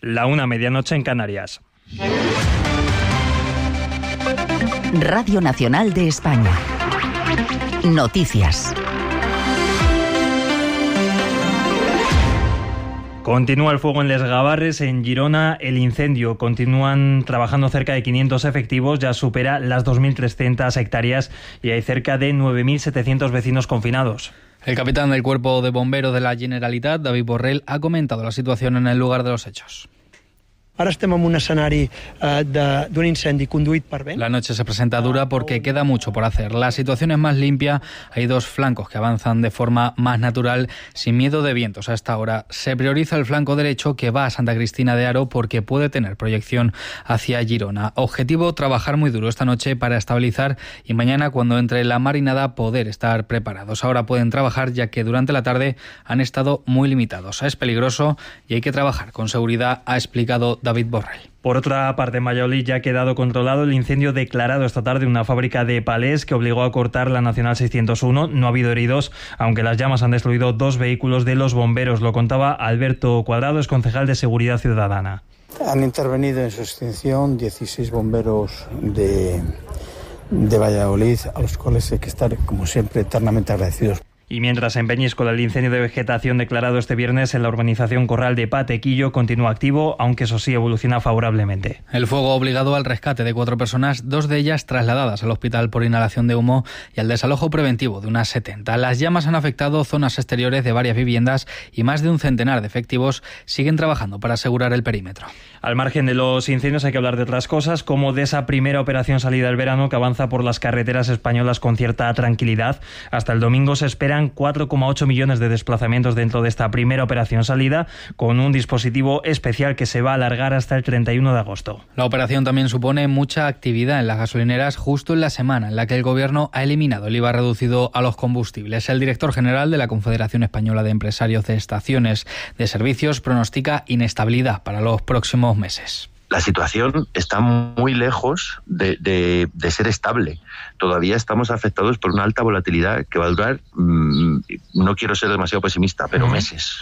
la 1:00 en Canarias. Radio Nacional de España. Noticias. Continúa el fuego en Les Gavarres, en Girona. El incendio continúan trabajando cerca de 500 efectivos, ya supera las 2.300 hectáreas y hay cerca de 9.700 vecinos confinados. El capitán del Cuerpo de Bomberos de la Generalitat, David Borrell, ha comentado la situación en el lugar de los hechos. Ara estem en un escenari d'un incendi conduït per vent. La noche se presenta dura porque queda mucho por hacer. La situación es más limpia, hay dos flancos que avanzan de forma más natural, sin miedo de vientos a esta hora. Se prioriza el flanco derecho que va a Santa Cristina de Aro porque puede tener proyección hacia Girona. Objetivo, trabajar muy duro esta noche para estabilizar y mañana, cuando entre la marinada, poder estar preparados. Ahora pueden trabajar ya que durante la tarde han estado muy limitados. Es peligroso y hay que trabajar con seguridad, ha explicado David Borrell. Por otra parte, en Valladolid ya ha quedado controlado el incendio declarado esta tarde en una fábrica de palés que obligó a cortar la Nacional 601. No ha habido heridos, aunque las llamas han destruido 2 vehículos de los bomberos. Lo contaba Alberto Cuadrado, es concejal de Seguridad Ciudadana. Han intervenido en su extinción 16 bomberos de Valladolid, a los cuales hay que estar, como siempre, eternamente agradecidos. Y mientras en Peñíscola el incendio de vegetación declarado este viernes en la urbanización Corral de Patequillo continúa activo, aunque eso sí evoluciona favorablemente. El fuego ha obligado al rescate de 4 personas, 2 de ellas trasladadas al hospital por inhalación de humo y al desalojo preventivo de unas 70. Las llamas han afectado zonas exteriores de varias viviendas y más de un centenar de efectivos siguen trabajando para asegurar el perímetro. Al margen de los incendios hay que hablar de otras cosas, como de esa primera operación salida del verano que avanza por las carreteras españolas con cierta tranquilidad. Hasta el domingo se esperan 4,8 millones de desplazamientos dentro de esta primera operación salida, con un dispositivo especial que se va a alargar hasta el 31 de agosto. La operación también supone mucha actividad en las gasolineras justo en la semana en la que el Gobierno ha eliminado el IVA reducido a los combustibles. El director general de la Confederación Española de Empresarios de Estaciones de Servicios pronostica inestabilidad para los próximos meses. La situación está muy lejos de ser estable. Todavía estamos afectados por una alta volatilidad que va a durar, no quiero ser demasiado pesimista, pero meses.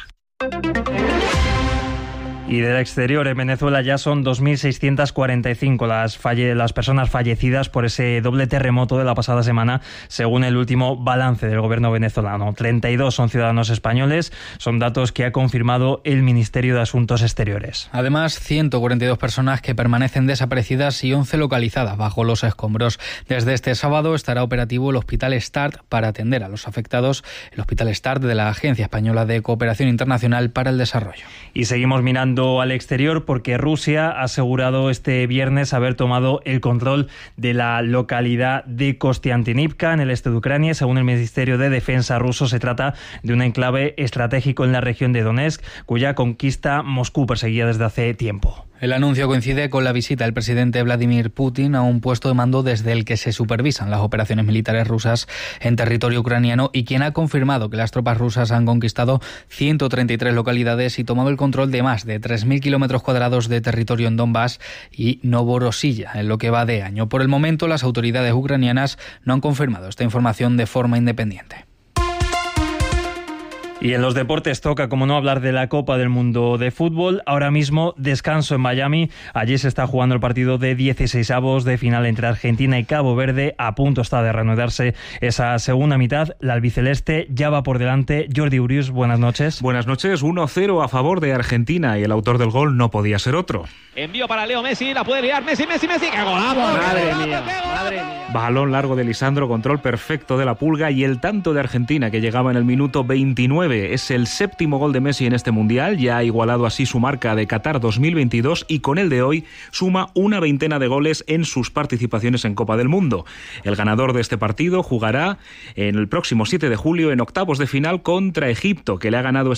Y del exterior, en Venezuela ya son 2.645 las personas fallecidas por ese doble terremoto de la pasada semana, según el último balance del gobierno venezolano. 32 son ciudadanos españoles, son datos que ha confirmado el Ministerio de Asuntos Exteriores. Además, 142 personas que permanecen desaparecidas y 11 localizadas bajo los escombros. Desde este sábado estará operativo el Hospital START para atender a los afectados, el Hospital START de la Agencia Española de Cooperación Internacional para el Desarrollo. Y seguimos mirando al exterior porque Rusia ha asegurado este viernes haber tomado el control de la localidad de Kostiantynivka en el este de Ucrania. Según el Ministerio de Defensa ruso, se trata de un enclave estratégico en la región de Donetsk, cuya conquista Moscú perseguía desde hace tiempo. El anuncio coincide con la visita del presidente Vladimir Putin a un puesto de mando desde el que se supervisan las operaciones militares rusas en territorio ucraniano y quien ha confirmado que las tropas rusas han conquistado 133 localidades y tomado el control de más de 3.000 kilómetros cuadrados de territorio en Donbass y Novorossiya en lo que va de año. Por el momento, las autoridades ucranianas no han confirmado esta información de forma independiente. Y en los deportes toca, como no, hablar de la Copa del Mundo de Fútbol. Ahora mismo descanso en Miami. Allí se está jugando el partido de 16avos de final entre Argentina y Cabo Verde. A punto está de reanudarse esa segunda mitad. La albiceleste ya va por delante. Jordi Urius, buenas noches. Buenas noches. 1-0 a favor de Argentina y el autor del gol no podía ser otro. Envío para Leo Messi, la puede liar Messi. ¡Qué golazo! Madre mía. Balón largo de Lisandro, control perfecto de la Pulga y el tanto de Argentina que llegaba en el minuto 29. Es el 7º gol de Messi en este Mundial, ya ha igualado así su marca de Qatar 2022 y con el de hoy suma una veintena de goles en sus participaciones en Copa del Mundo. El ganador de este partido jugará en el próximo 7 de julio en octavos de final contra Egipto, que le ha ganado